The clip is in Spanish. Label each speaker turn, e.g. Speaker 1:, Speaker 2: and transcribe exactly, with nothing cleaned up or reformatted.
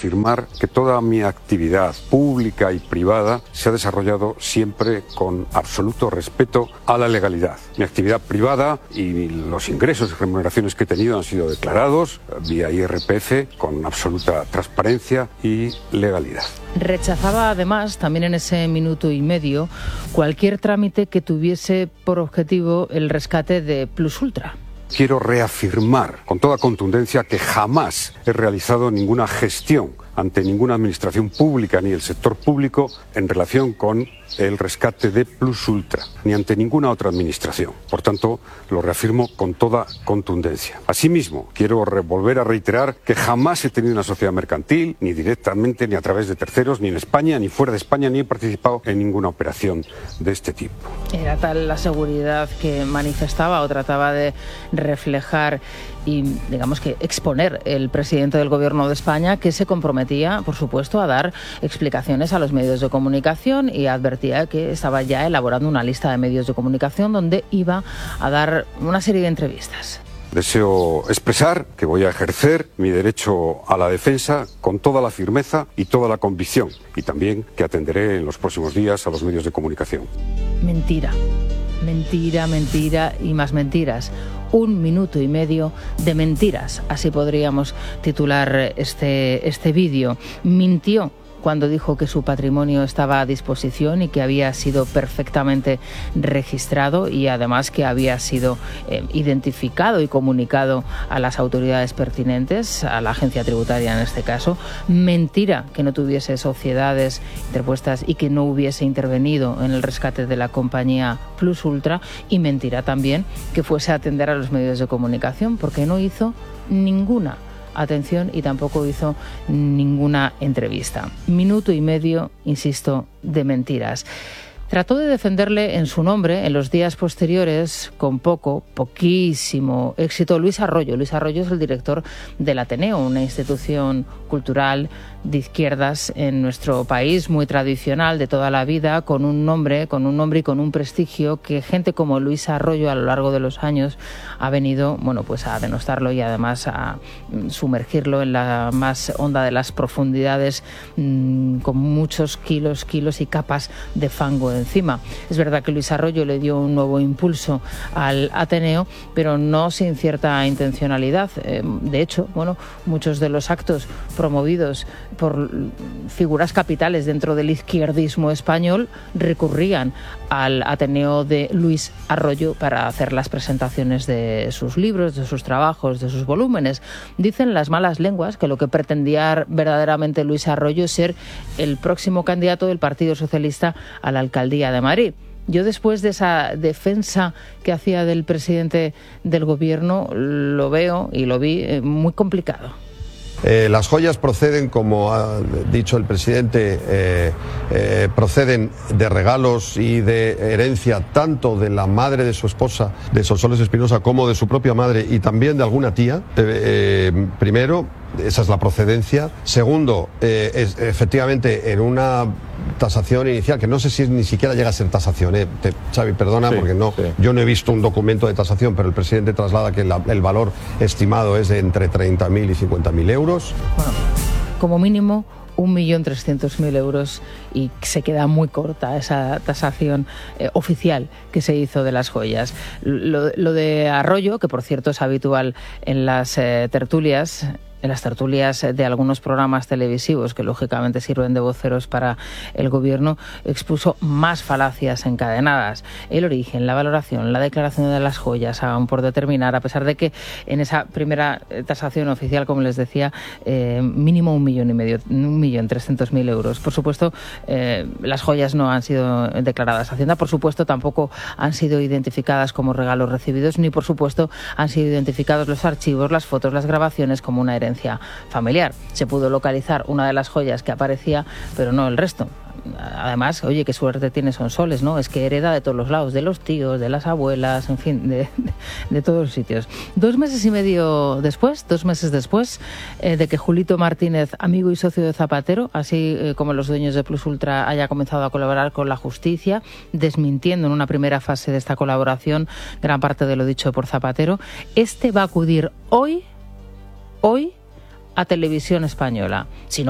Speaker 1: reafirmar que toda mi actividad pública y privada se ha desarrollado siempre con absoluto respeto a la legalidad. Mi actividad privada y los ingresos y remuneraciones que he tenido han sido declarados vía I R P F con absoluta transparencia y legalidad.
Speaker 2: Rechazaba además, también en ese minuto y medio, cualquier trámite que tuviese por objetivo el rescate de Plus Ultra.
Speaker 1: Quiero reafirmar con toda contundencia que jamás he realizado ninguna gestión ante ninguna administración pública ni el sector público en relación con el rescate de Plus Ultra, ni ante ninguna otra administración. Por tanto, lo reafirmo con toda contundencia. Asimismo, quiero volver a reiterar que jamás he tenido una sociedad mercantil, ni directamente, ni a través de terceros, ni en España, ni fuera de España, ni he participado en ninguna operación de este tipo.
Speaker 2: Era tal la seguridad que manifestaba o trataba de reflejar y, digamos que, exponer el presidente del Gobierno de España, que se comprometía, por supuesto, a dar explicaciones a los medios de comunicación y advertía que estaba ya elaborando una lista de medios de comunicación donde iba a dar una serie de entrevistas.
Speaker 1: Deseo expresar que voy a ejercer mi derecho a la defensa con toda la firmeza y toda la convicción, y también que atenderé en los próximos días a los medios de comunicación.
Speaker 2: Mentira, mentira, mentira y más mentiras. Un minuto y medio de mentiras, así podríamos titular este, este vídeo. Mintió cuando dijo que su patrimonio estaba a disposición y que había sido perfectamente registrado y además que había sido eh, identificado y comunicado a las autoridades pertinentes, a la agencia tributaria en este caso. Mentira que no tuviese sociedades interpuestas y que no hubiese intervenido en el rescate de la compañía Plus Ultra, y mentira también que fuese a atender a los medios de comunicación, porque no hizo ninguna atención y tampoco hizo ninguna entrevista. Minuto y medio, insisto, de mentiras. Trató de defenderle en su nombre en los días posteriores con poco, poquísimo éxito Luis Arroyo. Luis Arroyo es el director del Ateneo, una institución cultural de izquierdas en nuestro país, muy tradicional de toda la vida, con un nombre, con un nombre y con un prestigio que gente como Luis Arroyo a lo largo de los años ha venido, bueno, pues a denostarlo y además a sumergirlo en la más honda de las profundidades, mmm, con muchos kilos, kilos y capas de fango encima. Es verdad que Luis Arroyo le dio un nuevo impulso al Ateneo, pero no sin cierta intencionalidad. Eh, de hecho, bueno, muchos de los actos promovidos por figuras capitales dentro del izquierdismo español recurrían al Ateneo de Luis Arroyo para hacer las presentaciones de sus libros, de sus trabajos, de sus volúmenes. Dicen las malas lenguas que lo que pretendía verdaderamente Luis Arroyo es ser el próximo candidato del Partido Socialista a la alcaldía de Madrid. Yo, después de esa defensa que hacía del presidente del Gobierno, lo veo y lo vi eh, muy complicado.
Speaker 3: Eh, las joyas proceden, como ha dicho el presidente, eh, eh, proceden de regalos y de herencia tanto de la madre de su esposa, de Sonsoles Espinosa, como de su propia madre y también de alguna tía. Eh, eh, primero, esa es la procedencia. Segundo, eh, es, efectivamente, en una tasación inicial, que no sé si ni siquiera llega a ser tasación, eh. Te, Xavi, perdona, sí, porque no, sí. Yo no he visto un documento de tasación, pero el presidente traslada que la, el valor estimado es de entre treinta mil y cincuenta mil euros.
Speaker 2: Bueno, como mínimo un millón trescientos mil euros, y se queda muy corta esa tasación eh, oficial que se hizo de las joyas. Lo, lo de Arroyo, que por cierto es habitual en las eh, tertulias, en las tertulias de algunos programas televisivos que lógicamente sirven de voceros para el Gobierno, expuso más falacias encadenadas. El origen, la valoración, la declaración de las joyas aún por determinar, a pesar de que en esa primera tasación oficial, como les decía, eh, mínimo un millón y medio, un millón trescientos mil euros. Por supuesto, eh, las joyas no han sido declaradas a Hacienda, por supuesto tampoco han sido identificadas como regalos recibidos, ni por supuesto han sido identificados los archivos, las fotos, las grabaciones como una herencia familiar. Se pudo localizar una de las joyas que aparecía, pero no el resto. Además, oye, qué suerte tiene Sonsoles, ¿no? Es que hereda de todos los lados, de los tíos, de las abuelas, en fin, de, de, de todos los sitios. Dos meses y medio después, dos meses después eh, de que Julito Martínez, amigo y socio de Zapatero, así eh, como los dueños de Plus Ultra, haya comenzado a colaborar con la justicia, desmintiendo en una primera fase de esta colaboración gran parte de lo dicho por Zapatero, este va a acudir hoy, hoy, a Televisión Española. Si no